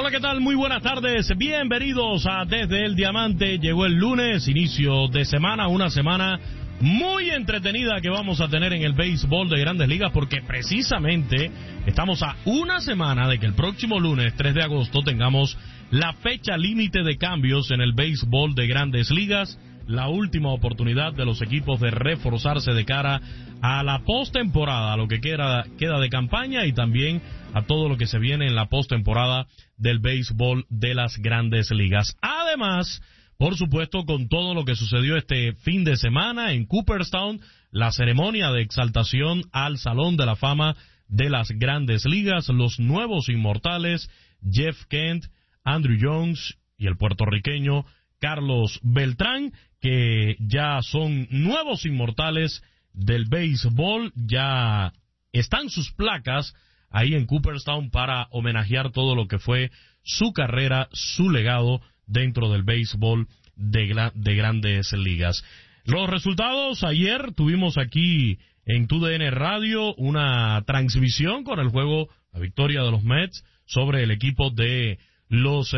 Hola, ¿qué tal? Muy buenas tardes. Bienvenidos a Desde el Diamante. Llegó el lunes, inicio de semana, una semana muy entretenida que vamos a tener en el béisbol de Grandes Ligas, porque precisamente estamos a una semana de que el próximo lunes, 3 de agosto, tengamos la fecha límite de cambios en el béisbol de Grandes Ligas. La última oportunidad de los equipos de reforzarse de cara a la postemporada, a lo que queda de campaña y también a todo lo que se viene en la postemporada del béisbol de las Grandes Ligas. Además, por supuesto, con todo lo que sucedió este fin de semana en Cooperstown, la ceremonia de exaltación al Salón de la Fama de las Grandes Ligas, los nuevos inmortales Jeff Kent, Andruw Jones y el puertorriqueño Carlos Beltrán, que ya son nuevos inmortales del béisbol, ya están sus placas ahí en Cooperstown para homenajear todo lo que fue su carrera, su legado dentro del béisbol de Grandes Ligas. Los resultados: ayer tuvimos aquí en TUDN Radio una transmisión con el juego, la victoria de los Mets sobre el equipo de los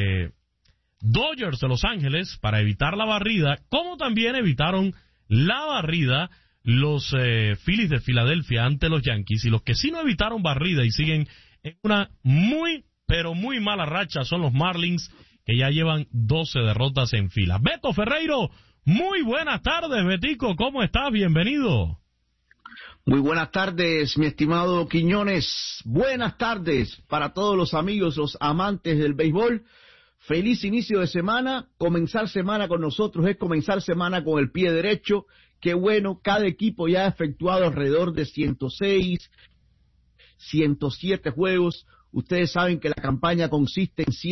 Dodgers de Los Ángeles para evitar la barrida, como también evitaron la barrida los Phillies de Filadelfia ante los Yankees. Y los que sí no evitaron barrida y siguen en una muy, pero muy mala racha son los Marlins, que ya llevan 12 derrotas en fila. Beto Ferreiro, muy buenas tardes, Betico, ¿cómo estás? Bienvenido. Muy buenas tardes, mi estimado Quiñones. Buenas tardes para todos los amigos, los amantes del béisbol. Feliz inicio de semana. Comenzar semana con nosotros es comenzar semana con el pie derecho. Qué bueno, cada equipo ya ha efectuado alrededor de 106, 107 juegos. Ustedes saben que la campaña consiste en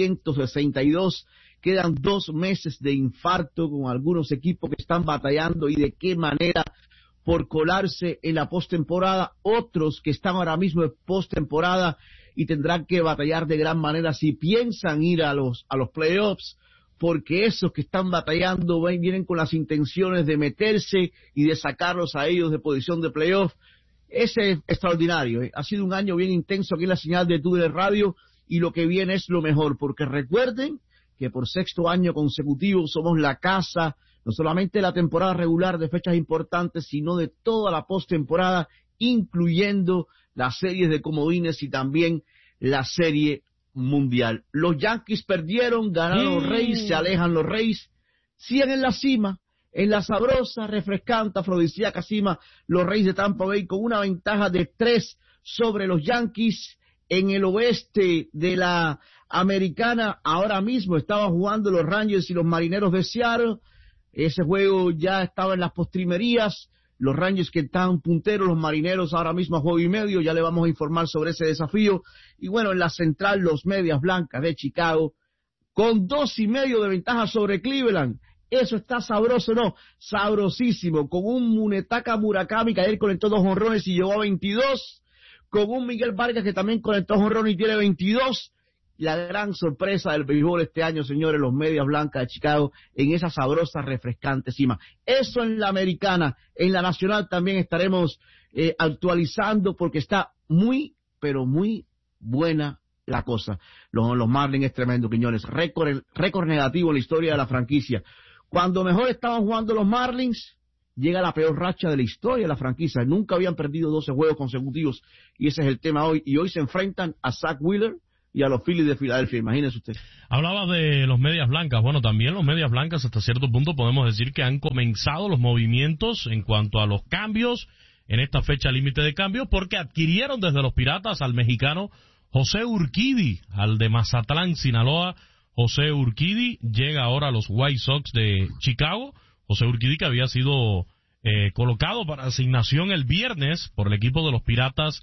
162. Quedan 2 meses de infarto con algunos equipos que están batallando y de qué manera por colarse en la postemporada. Otros que están ahora mismo en postemporada y tendrán que batallar de gran manera si piensan ir a los playoffs, porque esos que están batallando vienen con las intenciones de meterse y de sacarlos a ellos de posición de playoff. Ese es extraordinario, ¿eh? Ha sido un año bien intenso aquí en la señal de TUDN Radio y lo que viene es lo mejor, porque recuerden que por 6º año consecutivo somos la casa, no solamente de la temporada regular de fechas importantes, sino de toda la postemporada, incluyendo las series de comodines y también la serie mundial. Los Yankees perdieron, ganaron los Rays, se alejan los Rays, siguen en la cima, en la sabrosa, refrescante, afrodisíaca cima, los Rays de Tampa Bay con una ventaja de 3 sobre los Yankees. En el oeste de la Americana, ahora mismo estaban jugando los Rangers y los Marineros de Seattle. Ese juego ya estaba en las postrimerías. Los Rangers que están punteros, los Marineros ahora mismo a juego y medio, ya le vamos a informar sobre ese desafío. Y bueno, en la central, los Medias Blancas de Chicago, con 2.5 de ventaja sobre Cleveland. Eso está sabroso, ¿no? Sabrosísimo, con un Munetaka Murakami que ayer conectó 2 jonrones y llegó a 22, con un Miguel Vargas que también conectó jonrones y tiene 22. La gran sorpresa del béisbol este año, señores, los Medias Blancas de Chicago en esa sabrosa, refrescante cima. Eso en la Americana. En la Nacional también estaremos actualizando porque está muy, pero muy buena la cosa. Los Marlins es tremendo, Quiñones. Récord negativo en la historia de la franquicia. Cuando mejor estaban jugando los Marlins, llega la peor racha de la historia de la franquicia. Nunca habían perdido 12 juegos consecutivos y ese es el tema hoy. Y hoy se enfrentan a Zach Wheeler y a los Phillies de Filadelfia, imagínese usted. Hablaba de los Medias Blancas. Bueno, también los Medias Blancas hasta cierto punto podemos decir que han comenzado los movimientos en cuanto a los cambios en esta fecha límite de cambios, porque adquirieron desde los Piratas al mexicano José Urquidy, al de Mazatlán, Sinaloa. José Urquidy llega ahora a los White Sox de Chicago. José Urquidy, que había sido colocado para asignación el viernes por el equipo de los Piratas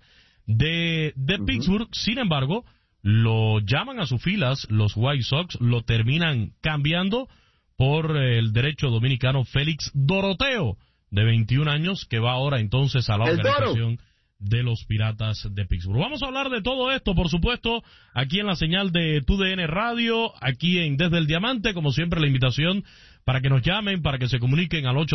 de Pittsburgh. Sin embargo, lo llaman a sus filas los White Sox, lo terminan cambiando por el derecho dominicano Félix Doroteo, de 21 años, que va ahora entonces a la organización de los Piratas de Pittsburgh. Vamos a hablar de todo esto, por supuesto, aquí en la señal de TUDN Radio, aquí en Desde el Diamante. Como siempre, la invitación para que nos llamen, para que se comuniquen al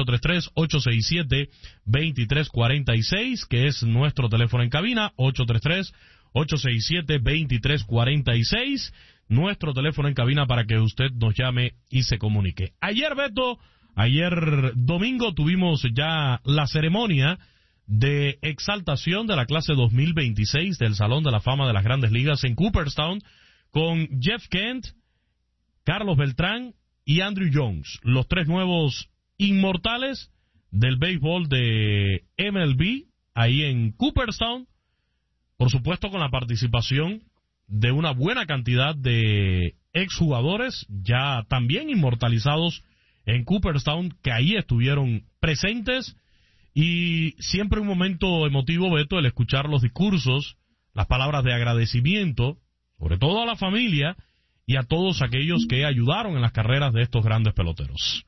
833-867-2346, que es nuestro teléfono en cabina, 833-867-2346. nuestro teléfono en cabina para que usted nos llame y se comunique. Ayer, Beto, ayer domingo tuvimos ya la ceremonia de exaltación de la clase 2026 del Salón de la Fama de las Grandes Ligas en Cooperstown con Jeff Kent, Carlos Beltrán y Andrew Jones, los tres nuevos inmortales del béisbol de MLB ahí en Cooperstown, por supuesto con la participación de una buena cantidad de exjugadores ya también inmortalizados en Cooperstown que ahí estuvieron presentes, y siempre un momento emotivo, Beto, el escuchar los discursos, las palabras de agradecimiento, sobre todo a la familia y a todos aquellos que ayudaron en las carreras de estos grandes peloteros.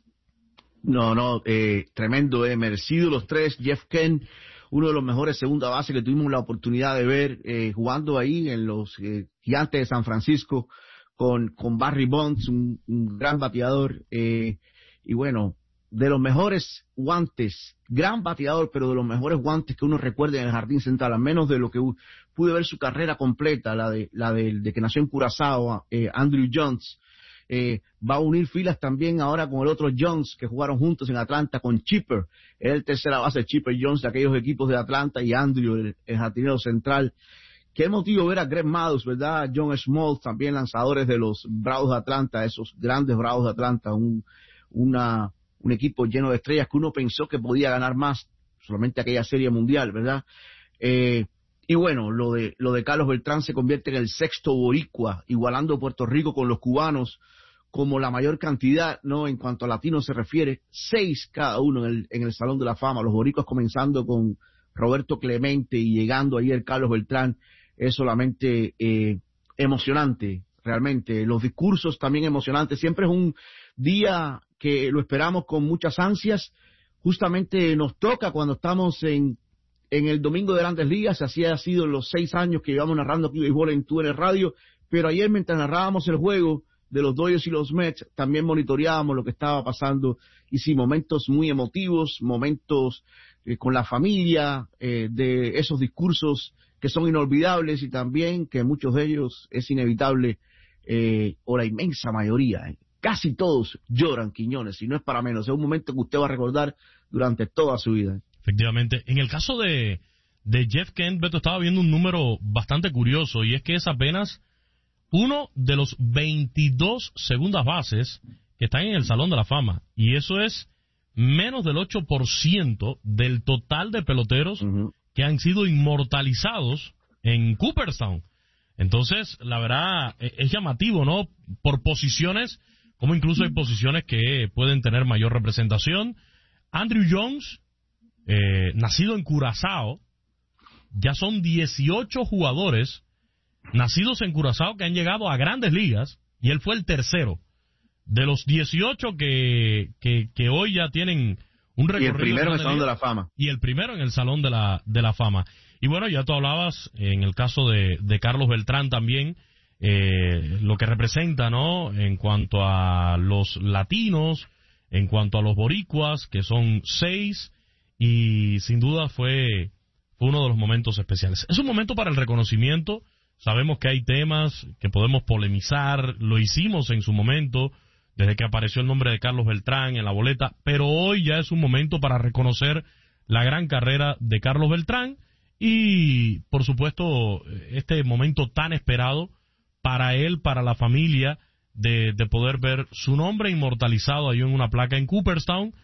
Tremendo, merecido los tres. Jeff Kent, uno de los mejores segunda base que tuvimos la oportunidad de ver jugando ahí en los Gigantes de San Francisco con Barry Bonds, un gran bateador, y bueno, de los mejores guantes, gran bateador, pero de los mejores guantes que uno recuerde en el Jardín Central, al menos de lo que pude ver su carrera completa, la de que nació en Curazao, Andrew Jones. Va a unir filas también ahora con el otro Jones que jugaron juntos en Atlanta con Chipper, el tercera base Chipper Jones de aquellos equipos de Atlanta, y Andrew, el jardinero central. Qué emotivo ver a Greg Maddux, ¿verdad? John Smoltz, también lanzadores de los Bravos de Atlanta, esos grandes Bravos de Atlanta, un equipo lleno de estrellas que uno pensó que podía ganar más, solamente aquella serie mundial, ¿verdad? Y bueno, lo de Carlos Beltrán se convierte en el sexto boricua, igualando a Puerto Rico con los cubanos como la mayor cantidad, ¿no? En cuanto a latinos se refiere, 6 cada uno en el Salón de la Fama, los boricuas comenzando con Roberto Clemente y llegando ayer Carlos Beltrán, es solamente emocionante, realmente. Los discursos también emocionantes, siempre es un día que lo esperamos con muchas ansias. Justamente nos toca cuando estamos en el domingo de Grandes Ligas, así ha sido los 6 años que llevamos narrando aquí béisbol en TUDN Radio, pero ayer mientras narrábamos el juego de los Dodgers y los Mets, también monitoreábamos lo que estaba pasando, y sí, momentos muy emotivos, momentos con la familia, de esos discursos que son inolvidables, y también que muchos de ellos es inevitable, o la inmensa mayoría, casi todos lloran, Quiñones, y no es para menos, es un momento que usted va a recordar durante toda su vida. Efectivamente, en el caso de Jeff Kent, Beto, estaba viendo un número bastante curioso, y es que es apenas uno de los 22 segundas bases que están en el Salón de la Fama, y eso es menos del 8% del total de peloteros que han sido inmortalizados en Cooperstown. Entonces, la verdad, es llamativo, ¿no? Por posiciones, como incluso hay posiciones que pueden tener mayor representación. Andrew Jones, nacido en Curazao, ya son 18 jugadores nacidos en Curazao que han llegado a Grandes Ligas, y él fue el tercero de los 18 que hoy ya tienen un recorrido. Y el primero en el Salón de la Fama. Y el primero en el Salón de la Fama. Y bueno, ya tú hablabas en el caso de Carlos Beltrán también, lo que representa, ¿no? En cuanto a los latinos, en cuanto a los boricuas, que son 6, y sin duda fue uno de los momentos especiales. Es un momento para el reconocimiento. Sabemos que hay temas que podemos polemizar, lo hicimos en su momento, desde que apareció el nombre de Carlos Beltrán en la boleta, pero hoy ya es un momento para reconocer la gran carrera de Carlos Beltrán y, por supuesto, este momento tan esperado para él, para la familia, de poder ver su nombre inmortalizado ahí en una placa en Cooperstown,